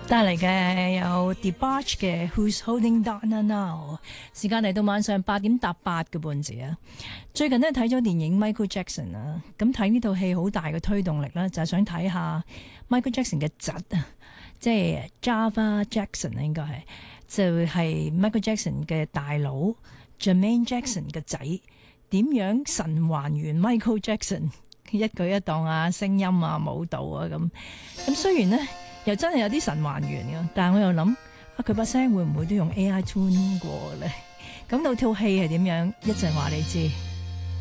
帶嚟嘅有 Debarge 嘅 Who's Holding Diana Now， 時間嚟到晚上8點搭8嘅半字啊！最近呢睇咗電影 Michael Jackson 啊，咁睇呢套戲好大嘅推動力啦，就係想睇下 Michael Jackson 嘅侄啊，即係 Java Jackson 應該係就係 Michael Jackson 嘅大佬 Jermaine Jackson 嘅仔，點樣神還原 Michael Jackson 一舉一動啊、聲音啊、舞蹈啊咁雖然呢又真係有啲神還原嘅，但係我又諗啊，佢把聲會唔會都用 AI tune 過咧？咁到套戲係點樣？一陣話你知。